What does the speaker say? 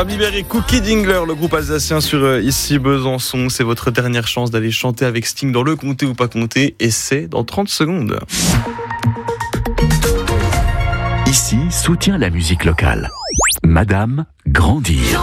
Bieber et Cookie Dingler, le groupe alsacien sur Ici Besançon. C'est votre dernière chance d'aller chanter avec Sting dans le comté ou pas comté. Et c'est dans 30 secondes. Ici soutient la musique locale. Madame Grandir.